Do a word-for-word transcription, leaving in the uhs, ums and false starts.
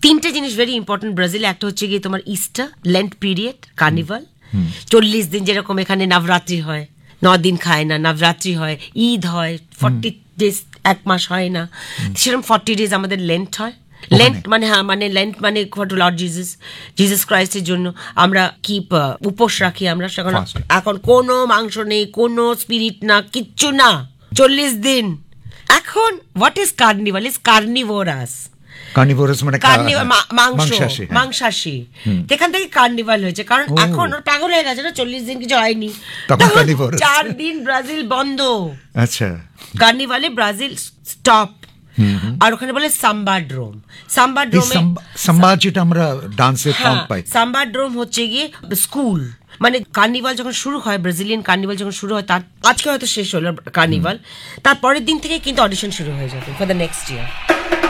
তিনটে জিনিস very important ব্রাজিলে। একটা হচ্ছে গিয়ে তোমার ইস্টার, লেন্ট পিরিয়ড, কার্নিভাল, চল্লিশ দিন যেরকম এখানে নবরাত্রি হয়, ন দিন খায় না, নবরাত্রি হয়, ঈদ হয়, ফর্টি ডেজ এক মাস হয় না, সেরকম ফর্টি ডেজ আমাদের লেন্ট হয়। লেন্ট মানে হ্যাঁ মানে লেন্ট মানে লর্ড জিসাস জিসাস ক্রাইস্টের জন্য আমরা কি উপোস রাখি আমরা। সেখানে এখন কোনো মাংস নেই, কোনো স্পিরিট না, কিচ্ছু না, চল্লিশ দিন। এখন what is carnival? Is carnivorous. Carnivorous মানে মাংস, মাংসাশী। সেখান থেকে কার্নিভাল হয়েছে, কারণ এখন ওর পাগল হয়ে গেছে না, চল্লিশ দিন কিছু হয়নি, চার দিন ব্রাজিল বন্ধ। আচ্ছা, কার্নিভালে ব্রাজিল স্টপ। আর ওখানে বলে সাম্বাড্রোম। সাম্বাড্রোমে সাম্বা যেটা আমরা ডান্সের ফর্ম পাই, সাম্বাড্রোম হচ্ছে গিয়ে স্কুল। মানে কার্নিভাল যখন শুরু হয়, ব্রাজিলিয়ান কার্নিভাল যখন শুরু হয়, তার আজকে হয়তো শেষ হলো কার্নিভাল, তার পরের দিন থেকে কিন্তু অডিশন শুরু হয়ে যাবে ফর দ্য নেক্সট ইয়ার।